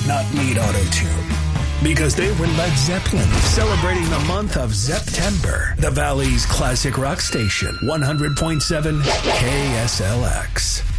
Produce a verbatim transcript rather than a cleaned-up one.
not need auto-tune. Because they were Led Zeppelin, celebrating the month of September. The Valley's classic rock station, one hundred point seven K S L X.